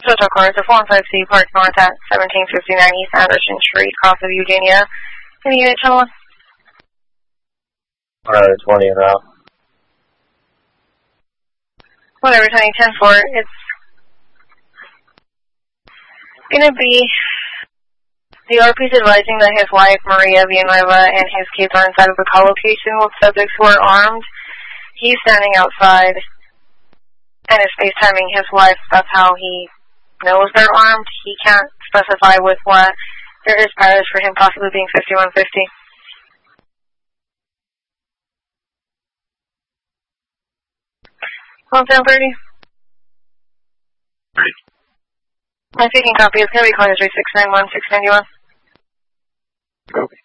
Total cars are 415C Park North at 1759 East Anderson Street, cross of Eugenia. Any unit channel 120 and out. Whatever, 2010-4, it's going to be the RP's advising that his wife, Maria Villanueva, and his kids are inside of the call location with subjects who are armed. He's standing outside and is FaceTiming his wife. That's how he knows they're armed. He can't specify with what. There is priors for him possibly being 5150. Well, 1030. My speaking copy is going to be calling 3691-691. Okay.